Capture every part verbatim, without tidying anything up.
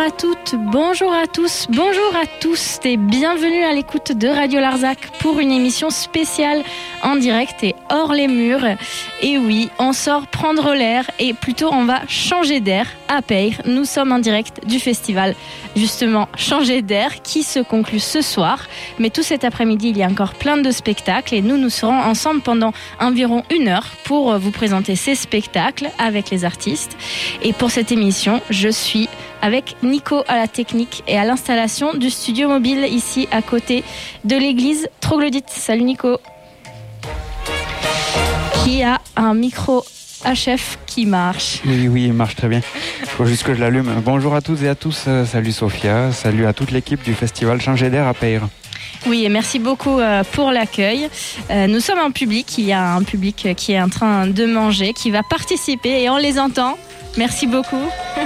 à toutes, bonjour à tous, bonjour à tous et bienvenue à l'écoute de Radio Larzac pour une émission spéciale en direct et hors les murs. Et oui, on sort prendre l'air et plutôt on va changer d'air à Peyre. Nous sommes en direct du festival justement Changer d'air qui se conclut ce soir. Mais tout cet après-midi, il y a encore plein de spectacles et nous, nous serons ensemble pendant environ une heure pour vous présenter ces spectacles avec les artistes. Et pour cette émission, je suis avec Nico à la technique et à l'installation du studio mobile ici à côté de l'église Troglodyte. Salut Nico. Qui a un micro H F qui marche. Oui, oui, il marche très bien. Il faut juste que je l'allume. Bonjour à toutes et à tous. Salut Sophia. Salut à toute l'équipe du festival Changer d'air à Peyre. Oui, et merci beaucoup pour l'accueil. Nous sommes en public. Il y a un public qui est en train de manger, qui va participer et on les entend. Merci beaucoup.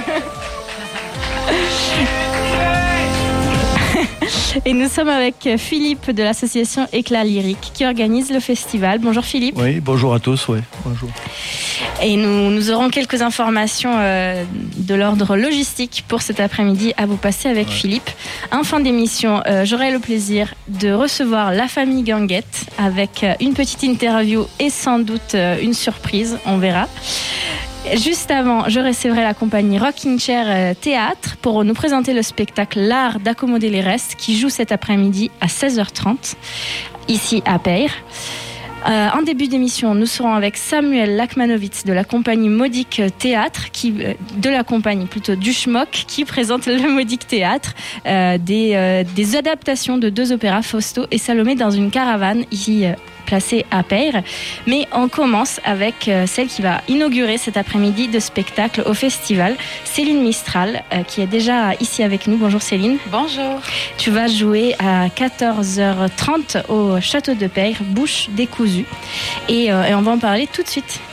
Et nous sommes avec Philippe de l'association Éclat Lyrique qui organise le festival. Bonjour Philippe. Oui, bonjour à tous. Oui, bonjour. Et nous, nous aurons quelques informations euh, de l'ordre logistique pour cet après-midi à vous passer avec ouais. Philippe. En fin d'émission, euh, j'aurai le plaisir de recevoir la famille Ganguette avec euh, une petite interview et sans doute euh, une surprise, on verra. Juste avant, je recevrai la compagnie Rocking Chair Théâtre pour nous présenter le spectacle L'art d'accommoder les restes qui joue cet après-midi à seize heures trente ici à Peyre. Euh, en début d'émission, nous serons avec Samuel Lakmanovitz de la compagnie Modique Théâtre, qui, de la compagnie plutôt du Schmock, qui présente le Modique Théâtre, euh, des, euh, des adaptations de deux opéras, Fausto et Salomé, dans une caravane ici euh, placée à Peyre. Mais on commence avec euh, celle qui va inaugurer cet après-midi de spectacle au festival, Céline Mistral, euh, qui est déjà ici avec nous. Bonjour Céline. Bonjour. Tu vas jouer à quatorze heures trente au château de Peyre, Bouche décousue. Et, euh, et on va en parler tout de suite.